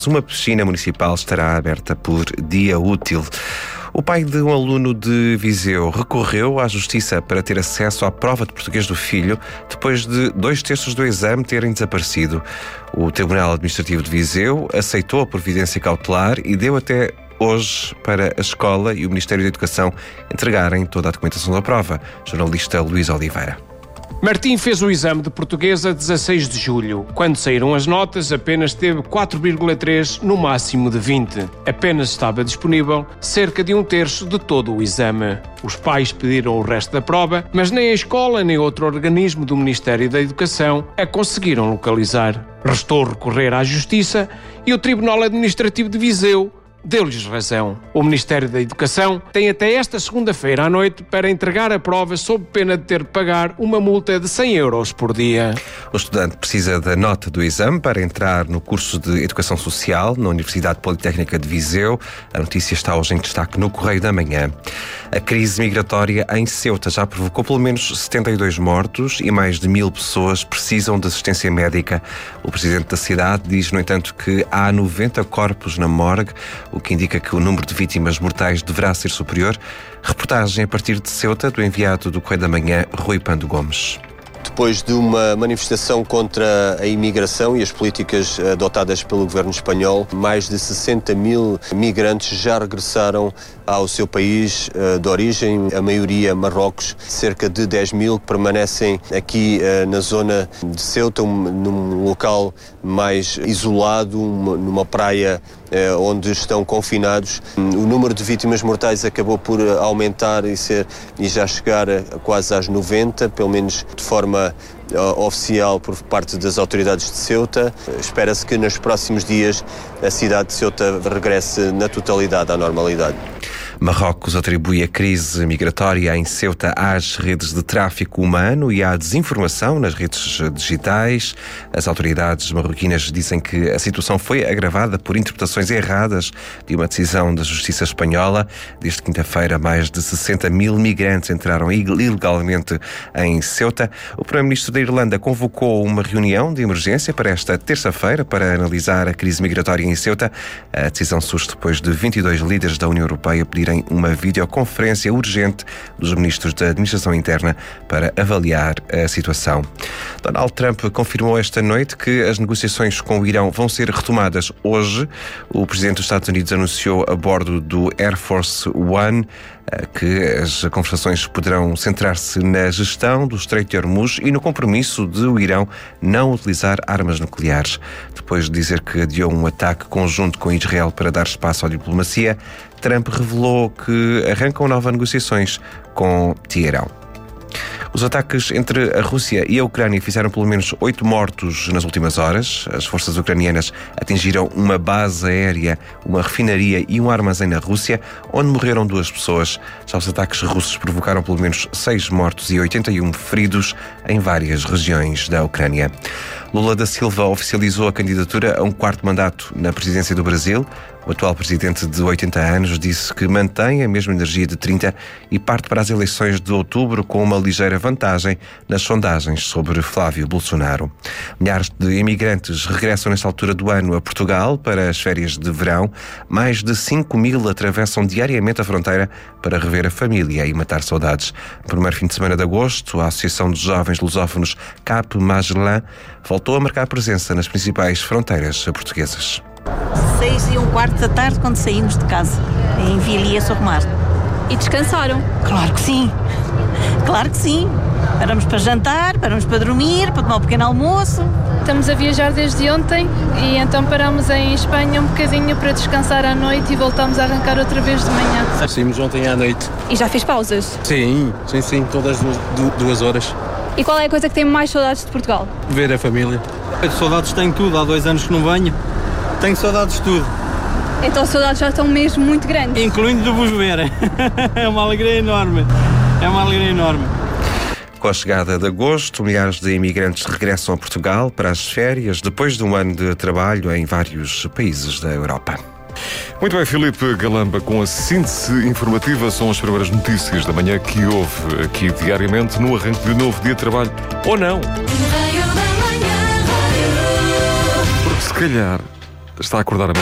Uma piscina municipal estará aberta por dia útil. O pai de um aluno de Viseu recorreu à Justiça para ter acesso à prova de português do filho depois de 2/3 do exame terem desaparecido. O Tribunal Administrativo de Viseu aceitou a providência cautelar e deu até hoje para a escola e o Ministério da Educação entregarem toda a documentação da prova. Jornalista Luís Oliveira. Martim fez o exame de português a 16 de julho. Quando saíram as notas, apenas teve 4,3 no máximo de 20. Apenas estava disponível cerca de 1/3 de todo o exame. Os pais pediram o resto da prova, mas nem a escola nem outro organismo do Ministério da Educação a conseguiram localizar. Restou recorrer à Justiça e o Tribunal Administrativo de Viseu deu-lhes razão. O Ministério da Educação tem até esta segunda-feira à noite para entregar a prova sob pena de ter de pagar uma multa de 100 euros por dia. O estudante precisa da nota do exame para entrar no curso de Educação Social na Universidade Politécnica de Viseu. A notícia está hoje em destaque no Correio da Manhã. A crise migratória em Ceuta já provocou pelo menos 72 mortos e mais de 1000 pessoas precisam de assistência médica. O presidente da cidade diz, no entanto, que há 90 corpos na morgue, o que indica que o número de vítimas mortais deverá ser superior. Reportagem a partir de Ceuta, do enviado do Correio da Manhã, Rui Pando Gomes. Depois de uma manifestação contra a imigração e as políticas adotadas pelo governo espanhol, mais de 60.000 migrantes já regressaram ao seu país de origem, a maioria Marrocos. Cerca de 10.000 permanecem aqui na zona de Ceuta, num local mais isolado, numa praia onde estão confinados. O número de vítimas mortais acabou por aumentar e já chegar quase às 90, pelo menos de forma oficial por parte das autoridades de Ceuta. Espera-se que nos próximos dias a cidade de Ceuta regresse na totalidade à normalidade. Marrocos atribui a crise migratória em Ceuta às redes de tráfico humano e à desinformação nas redes digitais. As autoridades marroquinas dizem que a situação foi agravada por interpretações erradas de uma decisão da Justiça espanhola. Desde quinta-feira, mais de 60.000 migrantes entraram ilegalmente em Ceuta. O Primeiro-Ministro da Irlanda convocou uma reunião de emergência para esta terça-feira para analisar a crise migratória em Ceuta. A decisão surge depois de 22 líderes da União Europeia pedirem uma videoconferência urgente dos ministros da Administração Interna para avaliar a situação. Donald Trump confirmou esta noite que as negociações com o Irão vão ser retomadas hoje. O presidente dos Estados Unidos anunciou a bordo do Air Force One que as conversações poderão centrar-se na gestão do Estreito de Hormuz e no compromisso de o Irão não utilizar armas nucleares. Depois de dizer que adiou um ataque conjunto com Israel para dar espaço à diplomacia, Trump revelou que arrancam novas negociações com Teherão. Os ataques entre a Rússia e a Ucrânia fizeram pelo menos 8 mortos nas últimas horas. As forças ucranianas atingiram uma base aérea, uma refinaria e um armazém na Rússia, onde morreram 2 pessoas. Já os ataques russos provocaram pelo menos 6 mortos e 81 feridos em várias regiões da Ucrânia. Lula da Silva oficializou a candidatura a um 4º mandato na presidência do Brasil. O atual presidente de 80 anos disse que mantém a mesma energia de 30 e parte para as eleições de outubro com uma ligeira vantagem nas sondagens sobre Flávio Bolsonaro. Milhares de imigrantes regressam nesta altura do ano a Portugal para as férias de verão. Mais de 5.000 atravessam diariamente a fronteira para rever a família e matar saudades. No primeiro fim de semana de agosto, a Associação de Jovens Lusófonos Cap Magellan voltou a marcar presença nas principais fronteiras portuguesas. 6:15 da tarde, quando saímos de casa, em Vilia Sormar. E descansaram? Claro que sim. Claro que sim. Paramos para jantar, paramos para dormir, para tomar um pequeno almoço. Estamos a viajar desde ontem e então paramos em Espanha um bocadinho para descansar à noite e voltamos a arrancar outra vez de manhã. Saímos ontem à noite. E já fez pausas? Sim, todas 2 horas. E qual é a coisa que tem mais saudades de Portugal? Ver a família. Saudades tenho tudo, há 2 anos que não venho. Tenho saudades de tudo. Então as saudades já estão mesmo muito grandes. Incluindo de vos ver. É uma alegria enorme. Com a chegada de agosto, milhares de imigrantes regressam a Portugal para as férias, depois de um ano de trabalho em vários países da Europa. Muito bem, Filipe Galamba, com a síntese informativa, são as primeiras notícias da manhã que houve aqui diariamente no arranque de um novo dia de trabalho. Ou não? Porque se calhar está a acordar a